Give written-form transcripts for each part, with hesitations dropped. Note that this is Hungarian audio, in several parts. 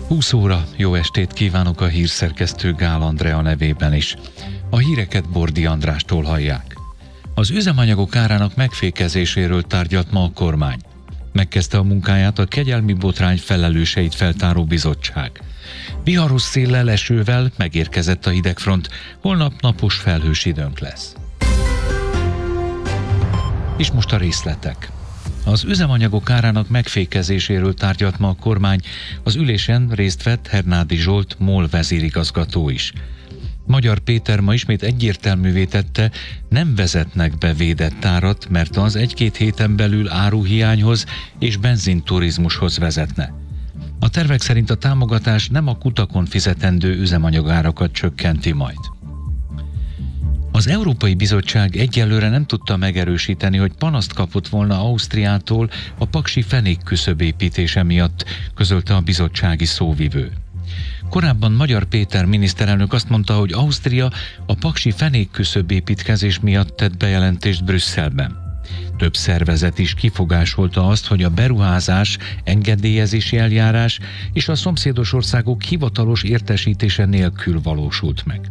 20 óra, jó estét kívánok a hírszerkesztő Gál Andrea nevében is. A híreket Bordi Andrástól hallják. Az üzemanyagok árának megfékezéséről tárgyalt ma a kormány. Megkezdte a munkáját a kegyelmi botrány felelőseit feltáró bizottság. Viharos széllel, esővel megérkezett a hidegfront, holnap napos felhős időnk lesz. És most a részletek. Az üzemanyagok árának megfékezéséről tárgyalt ma a kormány, az ülésen részt vett Hernádi Zsolt MOL vezérigazgató is. Magyar Péter ma ismét egyértelművé tette, nem vezetnek be védett árat, mert az 1-2 héten belül áruhiányhoz és benzinturizmushoz vezetne. A tervek szerint a támogatás nem a kutakon fizetendő üzemanyagárakat csökkenti majd. Az Európai Bizottság egyelőre nem tudta megerősíteni, hogy panaszt kapott volna Ausztriától a paksi fenék küszöbépítése miatt, közölte a bizottsági szóvivő. Korábban Magyar Péter miniszterelnök azt mondta, hogy Ausztria a paksi fenék küszöbépítkezés miatt tett bejelentést Brüsszelben. Több szervezet is kifogásolta azt, hogy a beruházás, engedélyezési eljárás és a szomszédos országok hivatalos értesítése nélkül valósult meg.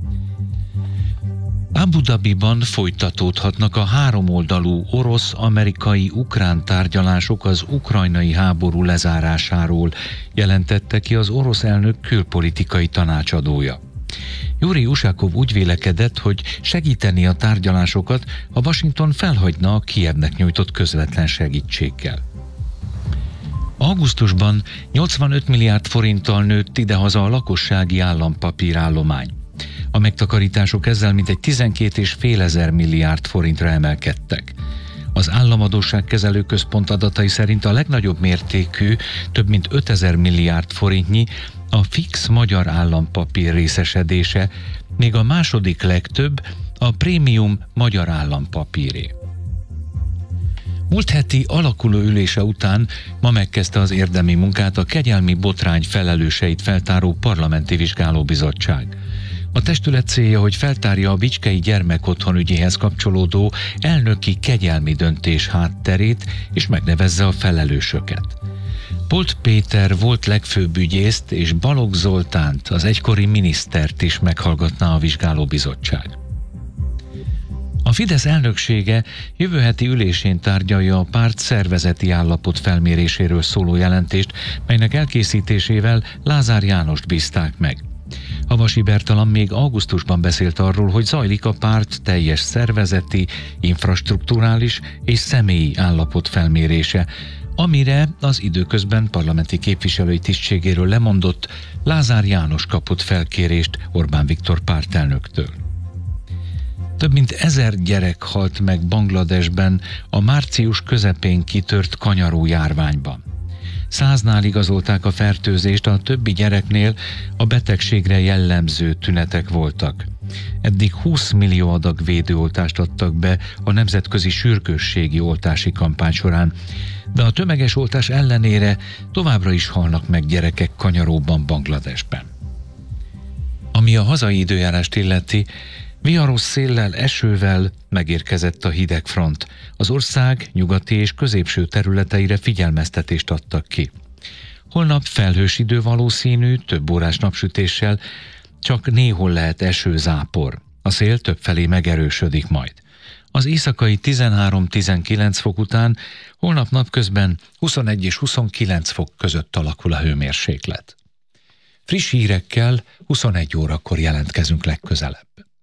Abu Dhabiban folytatódhatnak a háromoldalú orosz-amerikai-ukrán tárgyalások az ukrajnai háború lezárásáról, jelentette ki az orosz elnök külpolitikai tanácsadója. Jurij Ušakov úgy vélekedett, hogy segíteni a tárgyalásokat, ha Washington felhagyna a Kijevnek nyújtott közvetlen segítséggel. Augusztusban 85 milliárd forinttal nőtt idehaza a lakossági állampapírállomány. A megtakarítások ezzel mintegy 12,5 ezer milliárd forintra emelkedtek. Az Államadósságkezelő Központ adatai szerint a legnagyobb mértékű, több mint 5000 milliárd forintnyi a fix magyar állampapír részesedése, még a második legtöbb a prémium magyar állampapíré. Múlt heti alakuló ülése után ma megkezdte az érdemi munkát a kegyelmi botrány felelőseit feltáró parlamenti vizsgálóbizottság. A testület célja, hogy feltárja a bicskei gyermekotthon ügyéhez kapcsolódó elnöki kegyelmi döntés hátterét, és megnevezze a felelősöket. Polt Péter volt legfőbb ügyészt és Balogh Zoltánt, az egykori minisztert is meghallgatná a vizsgálóbizottság. A Fidesz elnöksége jövő heti ülésén tárgyalja a párt szervezeti állapot felméréséről szóló jelentést, melynek elkészítésével Lázár Jánost bízták meg. Havasi Bertalan még augusztusban beszélt arról, hogy zajlik a párt teljes szervezeti, infrastrukturális és személyi állapot felmérése, amire az időközben parlamenti képviselői tisztségéről lemondott Lázár János kapott felkérést Orbán Viktor pártelnöktől. Több mint 1000 gyerek halt meg Bangladesben a március közepén kitört kanyaró járványban. 100-nál igazolták a fertőzést, a többi gyereknél a betegségre jellemző tünetek voltak. Eddig 20 millió adag védőoltást adtak be a nemzetközi sürgősségi oltási kampány során, de a tömeges oltás ellenére továbbra is halnak meg gyerekek kanyaróban Bangladesben. Ami a hazai időjárást illeti, viharos széllel, esővel megérkezett a hidegfront. Az ország nyugati és középső területeire figyelmeztetést adtak ki. Holnap felhős idő valószínű, több órás napsütéssel, csak néhol lehet esőzápor. A szél többfelé megerősödik majd. Az éjszakai 13-19 fok után holnap napközben 21 és 29 fok között alakul a hőmérséklet. Friss hírekkel 21 órakor jelentkezünk legközelebb.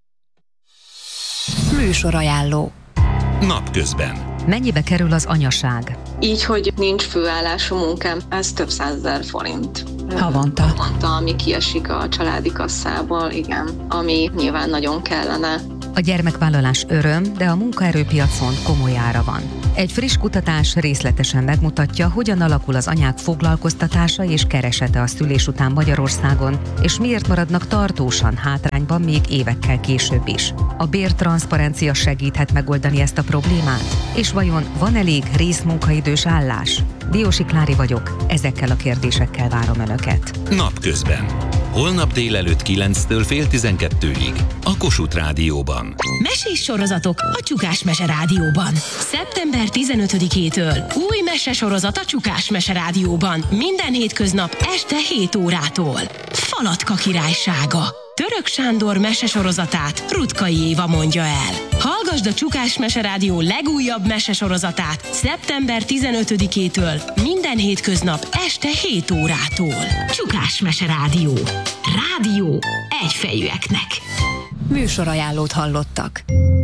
Műsorajánló. Napközben. Mennyibe kerül az anyaság? Így, hogy nincs főállású munkám, ez több 100 000 forint. Havonta, ami kiesik a családi kasszából, igen, ami nyilván nagyon kellene. A gyermekvállalás öröm, de a munkaerőpiacon komoly ára van. Egy friss kutatás részletesen megmutatja, hogyan alakul az anyák foglalkoztatása és keresete a szülés után Magyarországon, és miért maradnak tartósan hátrányban még évekkel később is. A bértranszparencia segíthet megoldani ezt a problémát? És vajon van elég részmunkaidős állás? Diósi Klári vagyok, ezekkel a kérdésekkel várom Önöket. Napközben. Holnap délelőtt 9-től fél 12-ig a Kossuth Rádióban. Mesés sorozatok a Csukás Mese Rádióban. Szeptember 15-től új mesesorozat a Csukás Mese Rádióban. Minden hétköznap este 7 órától. Falatka királysága. Török Sándor mesesorozatát Rutkai Éva mondja el. Hallgasd a Csukás Mese Rádió legújabb mesesorozatát szeptember 15-től minden hétköznap este 7 órától. Csukás Mese Rádió. Rádió egyfejűeknek. Műsorajánlót hallottak.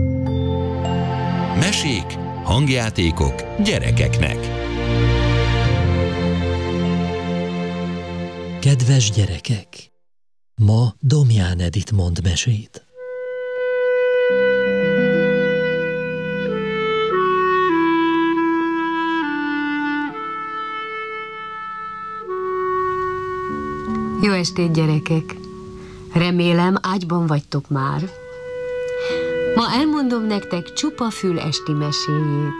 Mesék, hangjátékok gyerekeknek. Kedves gyerekek! Ma Domján Edit mond mesét. Jó estét, gyerekek! Remélem, ágyban vagytok már. Ma elmondom nektek Csupa Fül esti meséjét.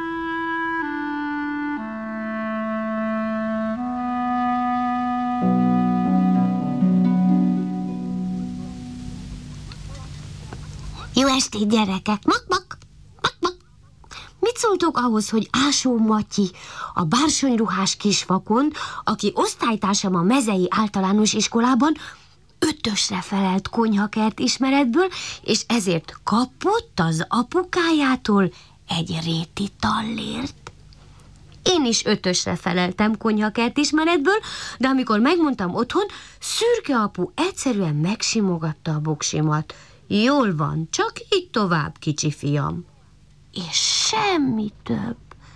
Jó estét, gyerekek! Mak-mak! Mak-mak! Mit szóltok ahhoz, hogy Ásó Matyi, a bársonyruhás kisvakond, aki osztálytársam a Mezei Általános Iskolában, 5-ösre felelt konyhakert ismeretből, és ezért kapott az apukájától egy réti tallért. Én is 5-ösre feleltem konyhakert ismeretből, de amikor megmondtam otthon, Szürke apu egyszerűen megsimogatta a boksimat. Jól van, csak így tovább, kicsi fiam. És semmi több,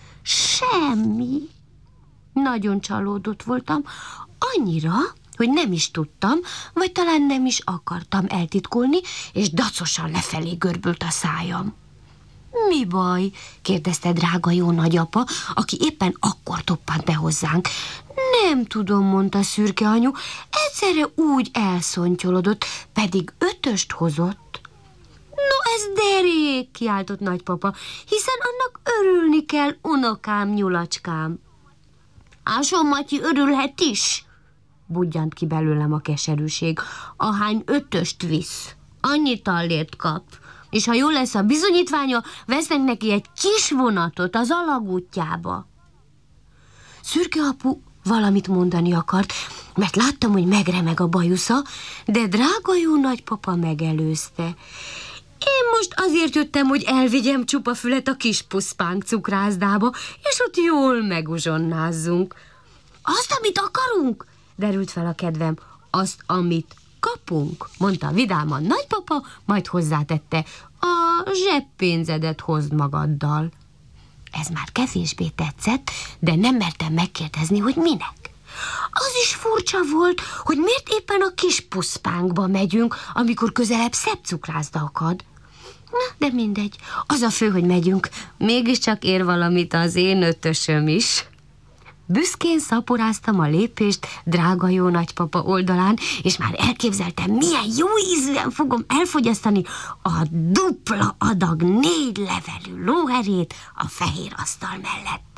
semmi. Nagyon csalódott voltam, annyira, hogy nem is tudtam, vagy talán nem is akartam eltitkolni, és dacosan lefelé görbült a szájam. Mi baj? Kérdezte drága jó nagyapa, aki éppen akkor toppant be hozzánk. Nem tudom, mondta Szürke anyu, egyszerre úgy elszontyolodott, pedig 5-öst hozott. No, ez derék, kiáltott nagypapa, hiszen annak örülni kell, unokám, nyulacskám. Ásó Matyi örülhet is, budjant ki belőlem a keserűség. Ahány 5-öst visz, annyi tallért kap, és ha jól lesz a bizonyítványa, vesznek neki egy kis vonatot az alagútjába. Szürke apu valamit mondani akart, mert láttam, hogy megremeg a bajusza, de drága jó nagypapa megelőzte. Én most azért jöttem, hogy elvigyem Csupa Fület a kis puszpánk cukrászdába, és ott jól meguzsonnázzunk. Azt, amit akarunk? Derült fel a kedvem. Azt, amit kapunk, mondta vidáman nagypapa, majd hozzátette, a zseppénzedet hozd magaddal. Ez már kevésbé tetszett, de nem mertem megkérdezni, hogy minek. Az is furcsa volt, hogy miért éppen a kis puszpánkba megyünk, amikor közelebb szebb cukrászda akad. Na, de mindegy, az a fő, hogy megyünk. Mégiscsak ér valamit az én 5-ösöm is. Büszkén szaporáztam a lépést drága jó nagypapa oldalán, és már elképzeltem, milyen jó ízűen fogom elfogyasztani a dupla adag 4 levelű lóherét a fehér asztal mellett.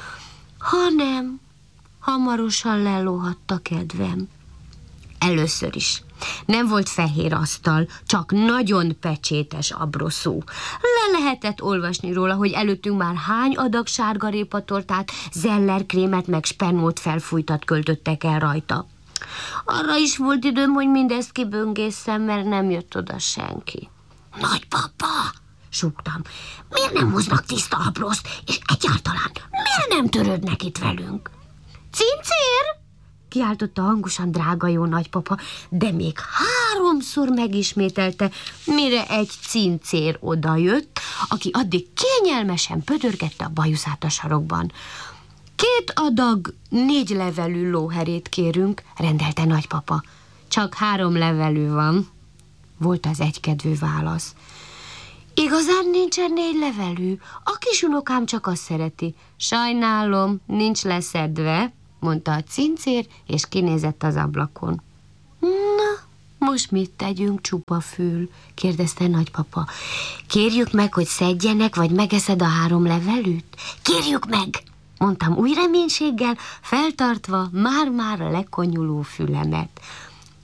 Hanem hamarosan lelóhadt a kedvem. Először is. Nem volt fehér asztal, csak nagyon pecsétes abroszó. Le lehetett olvasni róla, hogy előttünk már hány adag sárgarépatortát, zellerkrémet meg spenót felfújtat költöttek el rajta. Arra is volt időm, hogy mindezt kiböngészem, mert nem jött oda senki. Nagypapa, súgtam, miért nem hoznak tiszta abrózt, és egyáltalán miért nem törődnek itt velünk? Cincér! Kiáltotta hangosan drága jó nagypapa, de még 3-szor megismételte, mire egy cincér odajött, aki addig kényelmesen pödörgette a bajuszát a sarokban. 2 adag 4 levelű lóherét kérünk, rendelte nagypapa. Csak 3 levelű van, volt az egykedvű válasz. Igazán nincsen 4 levelű? A kisunokám csak azt szereti. Sajnálom, nincs leszedve, mondta a cincér, és kinézett az ablakon. Na, most mit tegyünk, Csupa Fül? Kérdezte nagypapa. Kérjük meg, hogy szedjenek, vagy megeszed a 3 levelűt? Kérjük meg, mondtam új reménységgel, feltartva már-már a lekonyuló fülemet.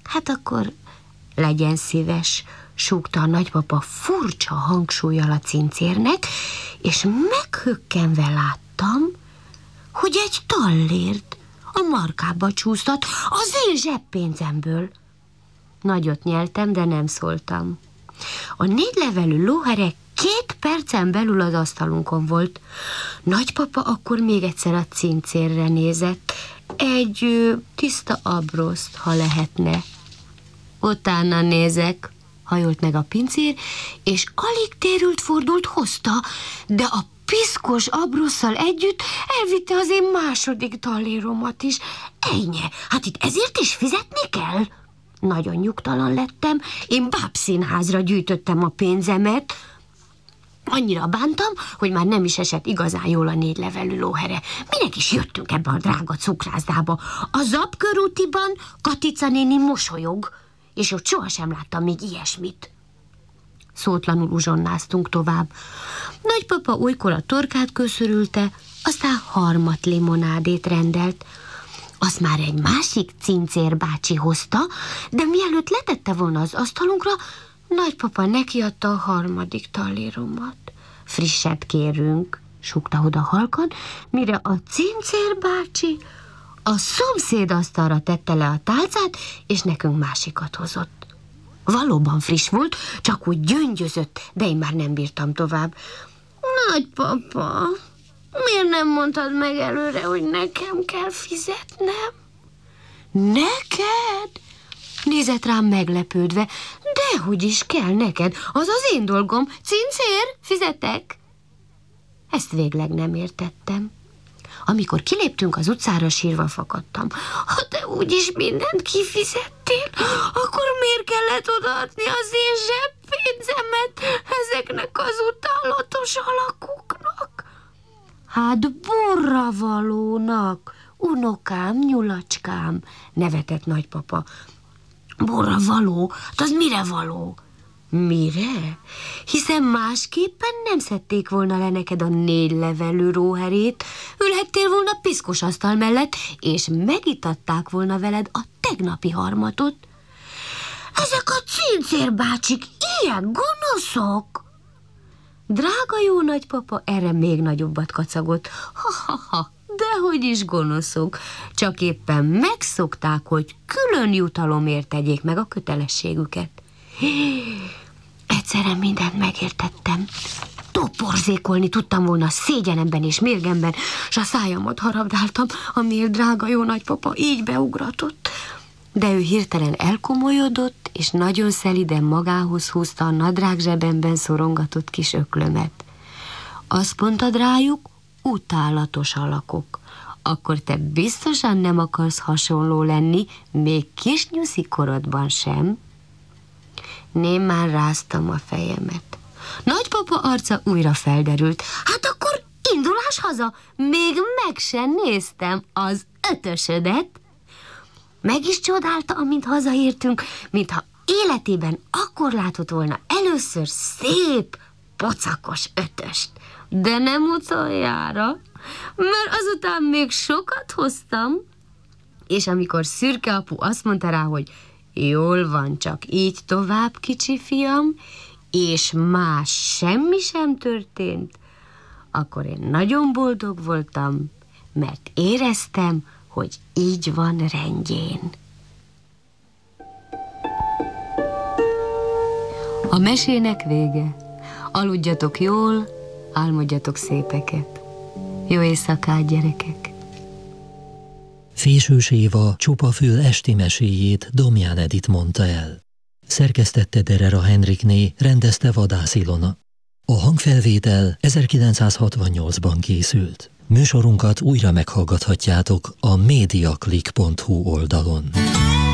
Hát akkor legyen szíves, súgta a nagypapa furcsa hangsúllyal a cincérnek, és meghökkenve láttam, hogy egy tallért a markába csúsztat az én zseppénzemből. Nagyot nyeltem, de nem szóltam. A 4 levelű lóhere 2 percen belül az asztalunkon volt. Nagypapa akkor még egyszer a cincérre nézett. Egy tiszta abroszt, ha lehetne. Utána nézek, hajolt meg a pincér, és alig térült, fordult, hozta, de a piszkos abrosszal együtt elvitte az én második talléromat is. Ennyi, hát itt ezért is fizetni kell? Nagyon nyugtalan lettem, én bábszínházra gyűjtöttem a pénzemet. Annyira bántam, hogy már nem is esett igazán jól a 4 levelű lóhere. Minek is jöttünk ebbe a drága cukrászdába? A Zab körútiban Katica néni mosolyog, és ott sohasem láttam még ilyesmit. Szótlanul uzsonnáztunk tovább. Nagypapa olykor a torkát köszörülte, aztán harmat limonádét rendelt. Azt már egy másik cincérbácsi hozta, de mielőtt letette volna az asztalunkra, nagypapa nekiadta a 3. talléromat. Frisset kérünk, súgta oda halkan, mire a cincérbácsi a szomszéd asztalra tette le a tálcát, és nekünk másikat hozott. Valóban friss volt, csak úgy gyöngyözött, de én már nem bírtam tovább. Nagypapa, miért nem mondtad meg előre, hogy nekem kell fizetnem? Neked? Nézett rám meglepődve. Dehogy is kell neked, az az én dolgom. Cincér, fizetek? Ezt végleg nem értettem. Amikor kiléptünk az utcára, sírva fakadtam. Ha te úgyis mindent kifizettél, akkor miért kellett odaadni az én zseppénzemet ezeknek az utálatos alakoknak? Hát borravalónak, unokám, nyulacskám, nevetett nagypapa. Borravaló? Hát az mire való? Mire? Hiszen másképpen nem szedték volna le neked a 4 levelű róherét, ülhettél volna piszkos asztal mellett, és megitatták volna veled a tegnapi harmatot. Ezek a cincérbácsik ilyen gonoszok! Drága jó nagypapa erre még nagyobbat kacagott. Ha-ha-ha, dehogy is gonoszok, csak éppen megszokták, hogy külön jutalomért tegyék meg a kötelességüket. Egyszerre mindent megértettem. Toporzékolni tudtam volna szégyenemben és mérgemben, s a szájamat harabdáltam, amiért drága jó nagypapa így beugratott. De ő hirtelen elkomolyodott, és nagyon szeliden magához húzta a nadrág zsebemben szorongatott kis öklömet. Azt mondtad rájuk, utálatos alakok. Akkor te biztosan nem akarsz hasonló lenni, még kis nyuszi korodban sem. Némán ráztam a fejemet. Nagypapa arca újra felderült. Hát akkor indulás haza, még meg sem néztem az 5-ösödet. Meg is csodálta, amint hazaértünk, mintha életében akkor látott volna először szép, pocakos 5-öst. De nem utoljára, mert azután még sokat hoztam, és amikor szürke apu azt mondta rá, hogy jól van, csak így tovább, kicsi fiam, és más semmi sem történt, akkor én nagyon boldog voltam, mert éreztem, hogy így van rendjén. A mesének vége. Aludjatok jól, álmodjatok szépeket. Jó éjszakát, gyerekek! Fésős Éva Csupafül esti meséjét Domján Edit mondta el. Szerkesztette Derera Henrikné, rendezte Vadász Ilona. A hangfelvétel 1968-ban készült. Műsorunkat újra meghallgathatjátok a mediaclick.hu oldalon.